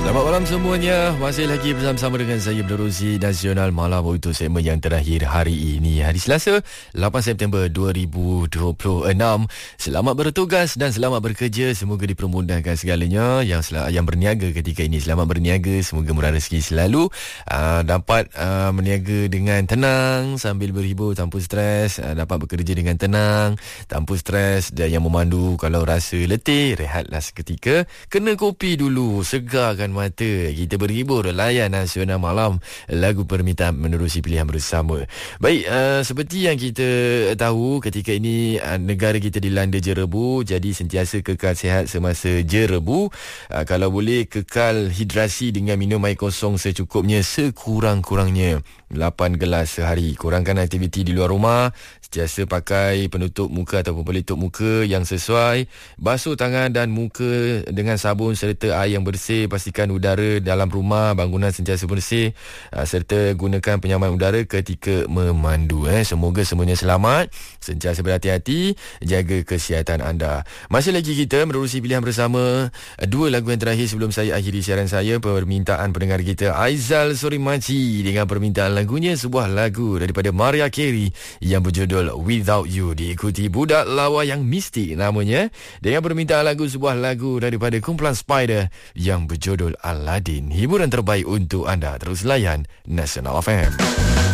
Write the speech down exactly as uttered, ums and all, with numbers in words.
Selamat malam semuanya. Masih lagi bersama-sama dengan saya Menerusi Nasional Malam untuk segmen yang terakhir hari ini, hari Selasa lapan September dua ribu dua puluh enam. Selamat bertugas dan selamat bekerja. Semoga dipermudahkan segalanya. Yang sel- yang berniaga ketika ini, selamat berniaga. Semoga murah rezeki selalu. uh, Dapat uh, berniaga dengan tenang sambil berhibur tanpa stres. uh, Dapat bekerja dengan tenang tanpa stres. Dan yang memandu, kalau rasa letih, rehatlah seketika. Kena kopi dulu, segarkan mata. Kita berhibur, layan Nasional Malam, lagu permintaan menerusi pilihan bersama. Baik, uh, seperti yang kita tahu, ketika ini uh, negara kita dilanda jerebu. Jadi sentiasa kekal sihat semasa jerebu. uh, Kalau boleh kekal hidrasi dengan minum air kosong secukupnya, sekurang-kurangnya lapan gelas sehari. Kurangkan aktiviti di luar rumah. Sentiasa pakai penutup muka ataupun pelitup muka yang sesuai. Basuh tangan dan muka dengan sabun serta air yang bersih. Pastikan udara dalam rumah, bangunan sentiasa bersih, serta gunakan penyaman udara ketika memandu. Eh. Semoga semuanya selamat. Sentiasa berhati-hati, jaga kesihatan anda. Masih lagi kita menerusi pilihan bersama. Dua lagu yang terakhir sebelum saya akhiri siaran saya. Permintaan pendengar kita Aizal Surimaci dengan permintaan lagunya, sebuah lagu daripada Mariah Carey yang berjudul Without You. Diikuti Budak Lawa yang Mistik namanya, dengan permintaan lagu, sebuah lagu daripada kumpulan Spider yang berjudul Aladdin. Hiburan terbaik untuk anda. Terus layan Nasional F M.